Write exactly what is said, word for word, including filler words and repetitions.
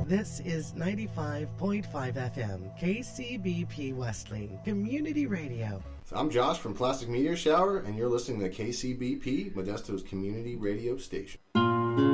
This is ninety-five point five F M, K C B P Westling, Community Radio. I'm Josh from Plastic Meteor Shower, and you're listening to K C B P, Modesto's community radio station.